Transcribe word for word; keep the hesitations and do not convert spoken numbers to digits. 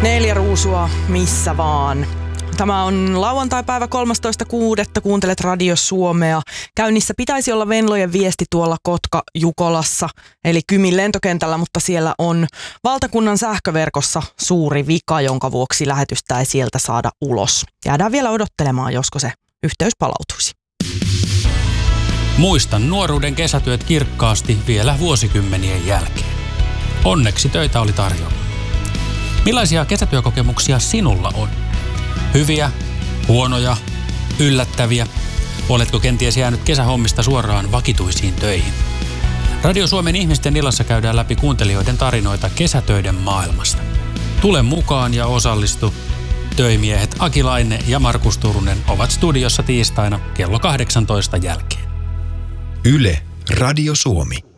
Neljä ruusua missä vaan. Tämä on lauantaipäivä kolmastoista kuudetta Kuuntelet Radio Suomea. Käynnissä pitäisi olla Venlojen viesti tuolla Kotka-Jukolassa, eli Kymin lentokentällä, mutta siellä on valtakunnan sähköverkossa suuri vika, jonka vuoksi lähetystä ei sieltä saada ulos. Jäädään vielä odottelemaan, josko se yhteys palautuisi. Muistan nuoruuden kesätyöt kirkkaasti vielä vuosikymmenien jälkeen. Onneksi töitä oli tarjolla. Millaisia kesätyökokemuksia sinulla on? Hyviä, huonoja, yllättäviä? Oletko kenties jäänyt kesähommista suoraan vakituisiin töihin? Radio Suomen ihmisten illassa käydään läpi kuuntelijoiden tarinoita kesätöiden maailmasta. Tule mukaan ja osallistu. Töimiehet Aki Laine ja Markus Turunen ovat studiossa tiistaina kello kahdeksantoista jälkeen. Yle Radio Suomi.